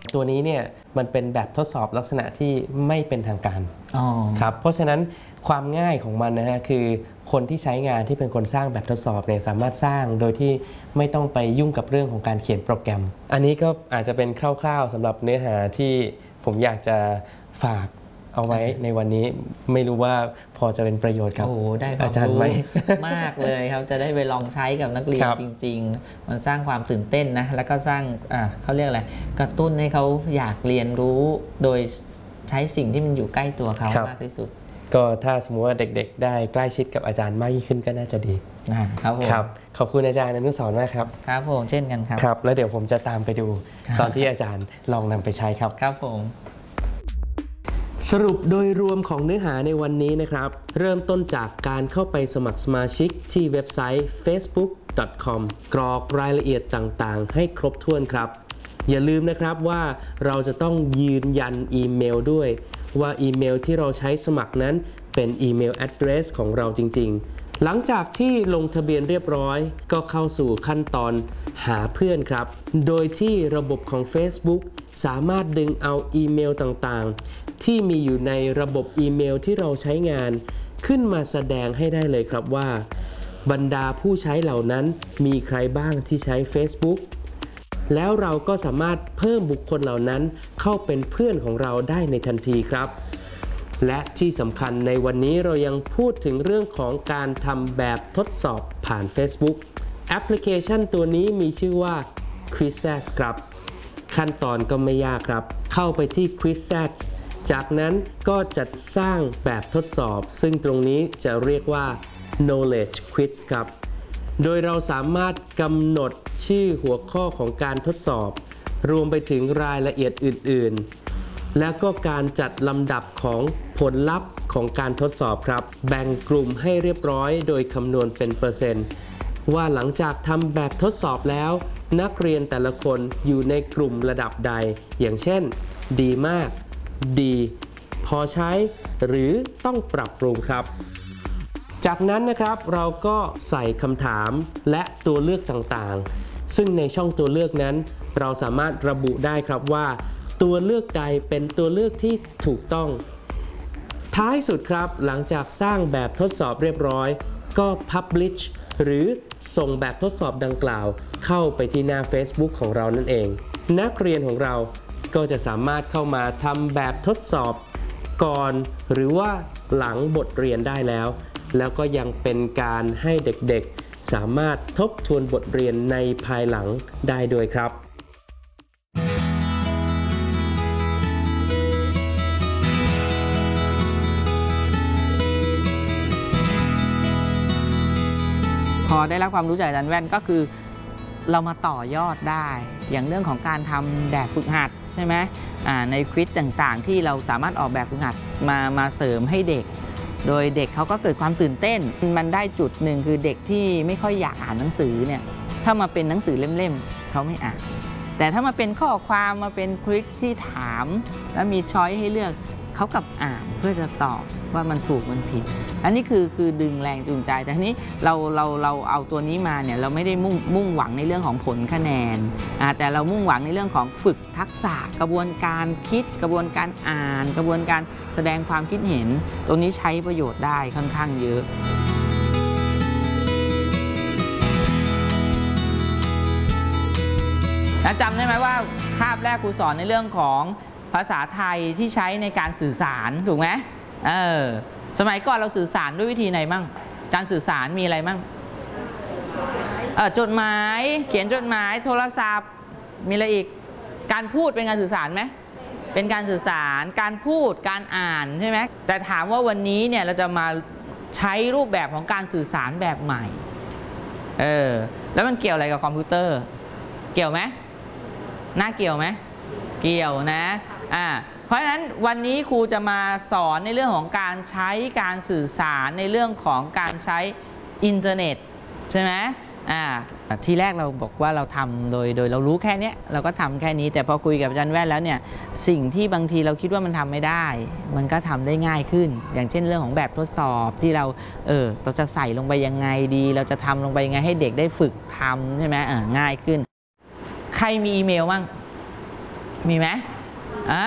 ตัวนี้เนี่ยมันเป็นแบบทดสอบลักษณะที่ไม่เป็นทางการครับเพราะฉะนั้นความง่ายของมันนะฮะคือคนที่ใช้งานที่เป็นคนสร้างแบบทดสอบเนี่ยสามารถสร้างโดยที่ไม่ต้องไปยุ่งกับเรื่องของการเขียนโปรแกรมอันนี้ก็อาจจะเป็นคร่าวๆสำหรับเนื้อหาที่ผมอยากจะฝากเอาไว้ในวันนี้ไม่รู้ว่าพอจะเป็นประโยชน์ครับโอ้ได้ความรู้มากเลยครับจะได้ไปลองใช้กับนักเรียนจริงๆมันสร้างความตื่นเต้นนะแล้วก็สร้างเขาเรียกอะไรกระตุ้นให้เขาอยากเรียนรู้โดยใช้สิ่งที่มันอยู่ใกล้ตัวเขามากที่สุดก็ถ้าสมมติว่าเด็กๆได้ใกล้ชิดกับอาจารย์มากยิ่งขึ้นก็น่าจะดีครับผมขอบคุณอาจารย์อนุสรณ์มากครับครับผมเช่นกันครับครับแล้วเดี๋ยวผมจะตามไปดูตอนที่อาจารย์ลองนำไปใช้ครับครับผมสรุปโดยรวมของเนื้อหาในวันนี้นะครับเริ่มต้นจากการเข้าไปสมัครสมาชิกที่เว็บไซต์ facebook.com กรอกรายละเอียดต่างๆให้ครบถ้วนครับอย่าลืมนะครับว่าเราจะต้องยืนยันอีเมลด้วยว่าอีเมลที่เราใช้สมัครนั้นเป็นอีเมล address ของเราจริงๆหลังจากที่ลงทะเบียนเรียบร้อยก็เข้าสู่ขั้นตอนหาเพื่อนครับโดยที่ระบบของ Facebook สามารถดึงเอาอีเมลต่างๆที่มีอยู่ในระบบอีเมลที่เราใช้งานขึ้นมาแสดงให้ได้เลยครับว่าบรรดาผู้ใช้เหล่านั้นมีใครบ้างที่ใช้ Facebook แล้วเราก็สามารถเพิ่มบุคคลเหล่านั้นเข้าเป็นเพื่อนของเราได้ในทันทีครับและที่สำคัญในวันนี้เรายังพูดถึงเรื่องของการทำแบบทดสอบผ่าน Facebook แอปพลิเคชันตัวนี้มีชื่อว่า Quizizz ครับขั้นตอนก็ไม่ยากครับเข้าไปที่ Quizizz จากนั้นก็จะสร้างแบบทดสอบซึ่งตรงนี้จะเรียกว่า knowledge quiz ครับโดยเราสามารถกำหนดชื่อหัวข้อของการทดสอบรวมไปถึงรายละเอียดอื่นๆและก็การจัดลำดับของผลลัพธ์ของการทดสอบครับแบ่งกลุ่มให้เรียบร้อยโดยคำนวณเป็นเปอร์เซ็นต์ว่าหลังจากทำแบบทดสอบแล้วนักเรียนแต่ละคนอยู่ในกลุ่มระดับใดอย่างเช่นดีมากดีพอใช้หรือต้องปรับปรุงครับจากนั้นนะครับเราก็ใส่คำถามและตัวเลือกต่างๆซึ่งในช่องตัวเลือกนั้นเราสามารถระบุได้ครับว่าตัวเลือกใดเป็นตัวเลือกที่ถูกต้องท้ายสุดครับหลังจากสร้างแบบทดสอบเรียบร้อยก็ Publish หรือส่งแบบทดสอบดังกล่าวเข้าไปที่หน้า Facebook ของเรานั่นเองนักเรียนของเราก็จะสามารถเข้ามาทำแบบทดสอบก่อนหรือว่าหลังบทเรียนได้แล้วก็ยังเป็นการให้เด็กๆสามารถทบทวนบทเรียนในภายหลังได้ด้วยครับพอได้รับความรู้จากอาจารย์แว่นก็คือเรามาต่อยอดได้อย่างเรื่องของการทำแบบฝึกหัดใช่ไหมในควิซต่างๆที่เราสามารถออกแบบฝึกหัดมาเสริมให้เด็กโดยเด็กเขาก็เกิดความตื่นเต้นมันได้จุดหนึ่งคือเด็กที่ไม่ค่อยอยากอ่านหนังสือเนี่ยถ้ามาเป็นหนังสือเล่มๆเขาไม่อ่านแต่ถ้ามาเป็นข้อความมาเป็นควิซที่ถามแล้วมีช้อยให้เลือกเขากับอ่านเพื่อจะตอบว่ามันถูกมันผิดอันนี้คือดึงแรงจูงใจแต่ทีนี้เราเอาตัวนี้มาเนี่ยเราไม่ได้มุ่งหวังในเรื่องของผลคะแนนแต่เรามุ่งหวังในเรื่องของฝึกทักษะกระบวนการคิดกระบวนการอ่านกระบวนการแสดงความคิดเห็นตรงนี้ใช้ประโยชน์ได้ค่อนข้างเยอะแล้วจำได้ไหมว่าคาบแรกครูสอนในเรื่องของภาษาไทยที่ใช้ในการสื่อสารถูกไหมสมัยก่อนเราสื่อสารด้วยวิธีไหนมั่งการสื่อสารมีอะไรมั่งจดหมายเขียนจดหมายโทรศัพท์มีอะไรอีกการพูดเป็นการสื่อสารไหมเป็นการสื่อสารการพูดการอ่านใช่ไหมแต่ถามว่าวันนี้เนี่ยเราจะมาใช้รูปแบบของการสื่อสารแบบใหม่แล้วมันเกี่ยวอะไรกับคอมพิวเตอร์เกี่ยวไหมน่าเกี่ยวไหมเกี่ยวนะเพราะฉะนั้นวันนี้ครูจะมาสอนในเรื่องของการใช้การสื่อสารในเรื่องของการใช้อินเทอร์เน็ตใช่ไหมทีแรกเราบอกว่าเราทำโดยเรารู้แค่นี้เราก็ทำแค่นี้แต่พอคุยกับอาจารย์แว่นแล้วเนี่ยสิ่งที่บางทีเราคิดว่ามันทำไม่ได้มันก็ทำได้ง่ายขึ้นอย่างเช่นเรื่องของแบบทดสอบที่เราจะใส่ลงไปยังไงดีเราจะทำลงไปยังไงให้เด็กได้ฝึกทำใช่ไหมง่ายขึ้นใครมีอีเมลบ้างมีไหม